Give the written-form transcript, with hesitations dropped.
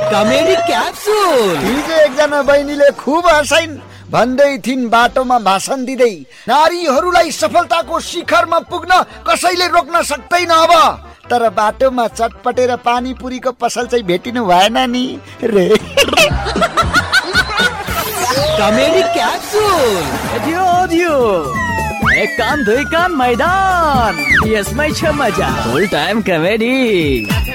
Comedy capsule. हिजो एकजना बहिनीले खुब हँसाइन्, भन्दै थिइन् बाटोमा भाषण दिँदै, नारीहरूलाई सफलताको शिखरमा पुग्न कसैले रोक्न सक्दैन अब। तर बाटोमा चटपटेर पानीपुरीको पसल चाहिँ भेटिनु भएन नि रे। Comedy capsule. एक कान दुई कान मैदान, यसमै छ मजा। फुल टाइम कमेडी।